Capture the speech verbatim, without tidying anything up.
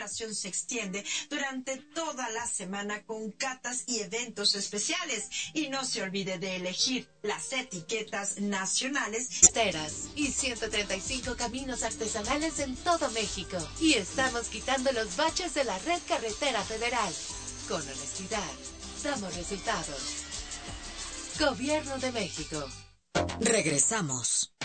celebración se extiende durante toda la semana con catas y eventos especiales. Y no se olvide de elegir las etiquetas nacionales y ciento treinta y cinco caminos artesanales en todo México. Y estamos quitando los baches de la red carretera federal. Con honestidad, damos resultados. Gobierno de México. Regresamos.